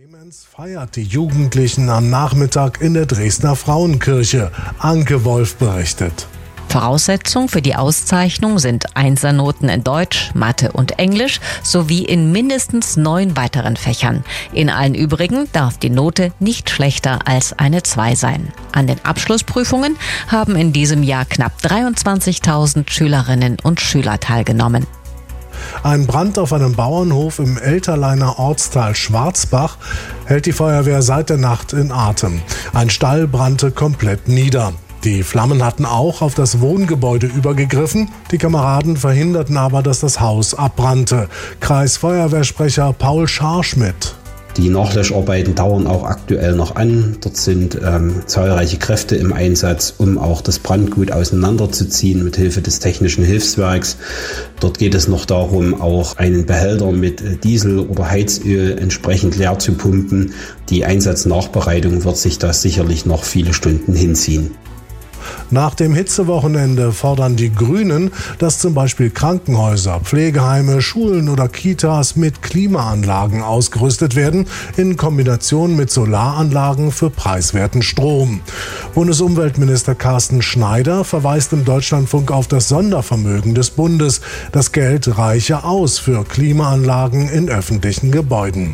Bremenz feiert die Jugendlichen am Nachmittag in der Dresdner Frauenkirche. Anke Wolf berichtet. Voraussetzung für die Auszeichnung sind Einsernoten in Deutsch, Mathe und Englisch sowie in mindestens 9 weiteren Fächern. In allen übrigen darf die Note nicht schlechter als eine 2 sein. An den Abschlussprüfungen haben in diesem Jahr knapp 23.000 Schülerinnen und Schüler teilgenommen. Ein Brand auf einem Bauernhof im Elterleiner Ortsteil Schwarzbach hält die Feuerwehr seit der Nacht in Atem. Ein Stall brannte komplett nieder. Die Flammen hatten auch auf das Wohngebäude übergegriffen. Die Kameraden verhinderten aber, dass das Haus abbrannte. Kreisfeuerwehrsprecher Paul Scharschmidt. Die Nachlöscharbeiten dauern auch aktuell noch an. Dort sind zahlreiche Kräfte im Einsatz, um auch das Brandgut auseinanderzuziehen mit Hilfe des technischen Hilfswerks. Dort geht es noch darum, auch einen Behälter mit Diesel oder Heizöl entsprechend leer zu pumpen. Die Einsatznachbereitung wird sich da sicherlich noch viele Stunden hinziehen. Nach dem Hitzewochenende fordern die Grünen, dass zum Beispiel Krankenhäuser, Pflegeheime, Schulen oder Kitas mit Klimaanlagen ausgerüstet werden, in Kombination mit Solaranlagen für preiswerten Strom. Bundesumweltminister Carsten Schneider verweist im Deutschlandfunk auf das Sondervermögen des Bundes. Das Geld reiche aus für Klimaanlagen in öffentlichen Gebäuden.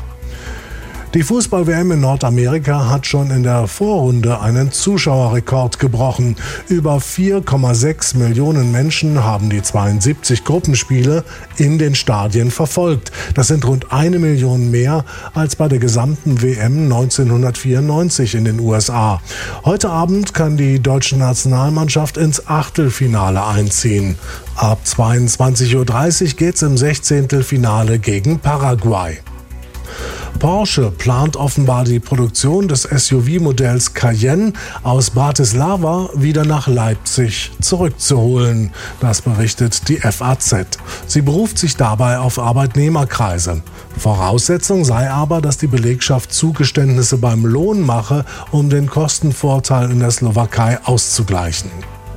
Die Fußball-WM in Nordamerika hat schon in der Vorrunde einen Zuschauerrekord gebrochen. Über 4,6 Millionen Menschen haben die 72 Gruppenspiele in den Stadien verfolgt. Das sind rund 1 Million mehr als bei der gesamten WM 1994 in den USA. Heute Abend kann die deutsche Nationalmannschaft ins Achtelfinale einziehen. Ab 22:30 Uhr geht's im 16. Finale gegen Paraguay. Porsche plant offenbar die Produktion des SUV-Modells Cayenne aus Bratislava wieder nach Leipzig zurückzuholen. Das berichtet die FAZ. Sie beruft sich dabei auf Arbeitnehmerkreise. Voraussetzung sei aber, dass die Belegschaft Zugeständnisse beim Lohn mache, um den Kostenvorteil in der Slowakei auszugleichen.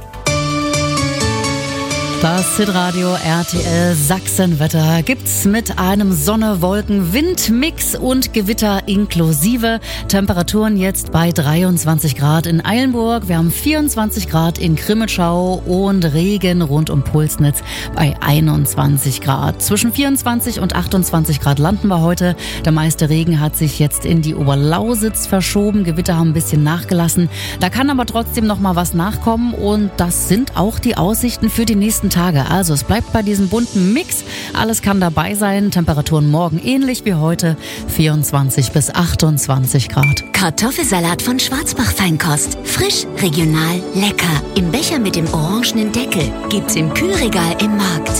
Das Hitradio RTL Sachsenwetter gibt's mit einem Sonne-Wolken-Wind-Mix und Gewitter inklusive. Temperaturen jetzt bei 23 Grad in Eilenburg. Wir haben 24 Grad in Crimmitschau und Regen rund um Pulsnitz bei 21 Grad. Zwischen 24 und 28 Grad landen wir heute. Der meiste Regen hat sich jetzt in die Oberlausitz verschoben. Gewitter haben ein bisschen nachgelassen. Da kann aber trotzdem noch mal was nachkommen und das sind auch die Aussichten für die nächsten Tage. Also es bleibt bei diesem bunten Mix. Alles kann dabei sein. Temperaturen morgen ähnlich wie heute. 24 bis 28 Grad. Kartoffelsalat von Schwarzbach Feinkost. Frisch, regional, lecker. Im Becher mit dem orangenen Deckel. Gibt's im Kühlregal im Markt.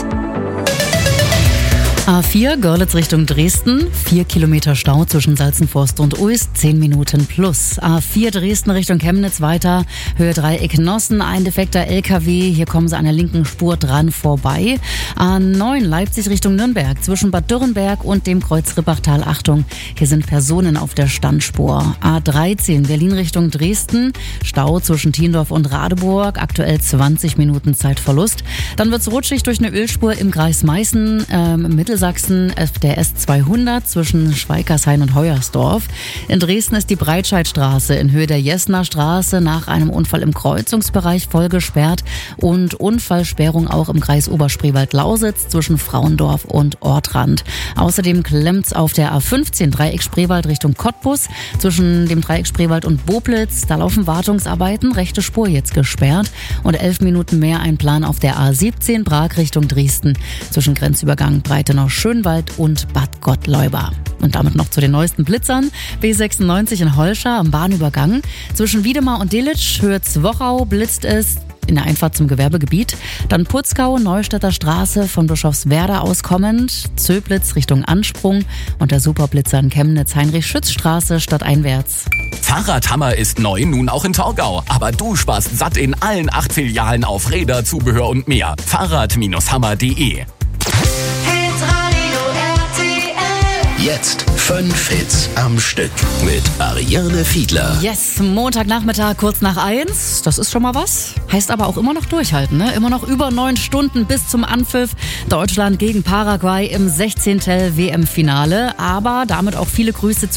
A4 Görlitz Richtung Dresden, 4 Kilometer Stau zwischen Salzenforst und Uist, 10 Minuten plus. A4 Dresden Richtung Chemnitz weiter, Höhe Dreieck Nossen, ein defekter LKW, hier kommen sie an der linken Spur dran vorbei. A9 Leipzig Richtung Nürnberg, zwischen Bad Dürrenberg und dem Kreuz Rippachtal, Achtung, hier sind Personen auf der Standspur. A13 Berlin Richtung Dresden, Stau zwischen Thiendorf und Radeburg, aktuell 20 Minuten Zeitverlust. Dann wird's rutschig durch eine Ölspur im Kreis Meißen, Mittelsachsen, der S200 zwischen Schweikershain und Heuersdorf. In Dresden ist die Breitscheidstraße in Höhe der Jessener Straße nach einem Unfall im Kreuzungsbereich voll gesperrt und Unfallsperrung auch im Kreis Oberspreewald-Lausitz zwischen Frauendorf und Ortrand. Außerdem klemmt's auf der A15 Dreieck Spreewald Richtung Cottbus zwischen dem Dreieck Spreewald und Boblitz. Da laufen Wartungsarbeiten, rechte Spur jetzt gesperrt und 11 Minuten mehr ein Plan auf der A17 Prag Richtung Dresden zwischen Grenzübergang Breitenau Schönwald und Bad Gottleuba. Und damit noch zu den neuesten Blitzern. B96 in Holscha am Bahnübergang. Zwischen Wiedemar und Delitzsch, Höhe Zwochau, blitzt es in der Einfahrt zum Gewerbegebiet. Dann Putzkau, Neustädter Straße von Bischofswerda aus kommend, Zöblitz Richtung Ansprung und der Superblitzer in Chemnitz, Heinrich-Schütz-Straße stadteinwärts. Fahrradhammer ist neu, nun auch in Torgau. Aber du sparst satt in allen 8 Filialen auf Räder, Zubehör und mehr. Fahrrad-hammer.de. Jetzt 5 Hits am Stück mit Ariane Fiedler. Yes, Montagnachmittag kurz nach 1. Das ist schon mal was. Heißt aber auch immer noch durchhalten, ne? Immer noch über 9 Stunden bis zum Anpfiff. Deutschland gegen Paraguay im 16. WM-Finale. Aber damit auch viele Grüße zu